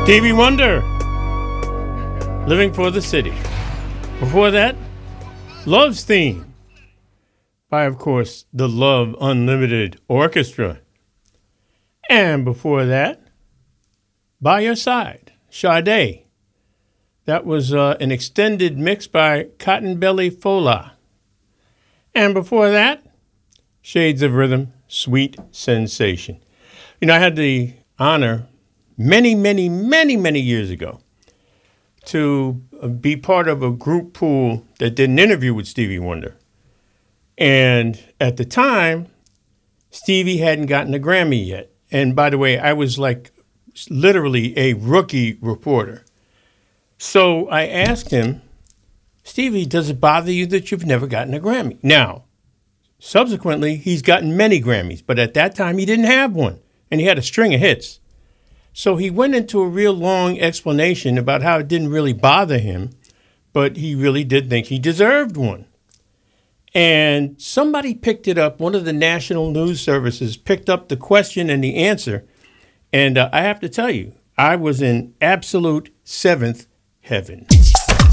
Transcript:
Stevie Wonder, Living for the City. Before that, Love's Theme by, of course, the Love Unlimited Orchestra. And before that, By Your Side, Sade. That was an extended mix by Cotton Belly Fola. And before that, Shades of Rhythm, Sweet Sensation. You know, I had the honor many years ago to be part of a group pool that did an interview with Stevie Wonder. And at the time, Stevie hadn't gotten a Grammy yet. And by the way, I was like literally a rookie reporter. So I asked him, Stevie, does it bother you that you've never gotten a Grammy? Now, subsequently, he's gotten many Grammys, but at that time he didn't have one, and he had a string of hits. So he went into a real long explanation about how it didn't really bother him, but he really did think he deserved one. And somebody picked it up, one of the national news services picked up the question and the answer, and I have to tell you, I was in absolute seventh heaven.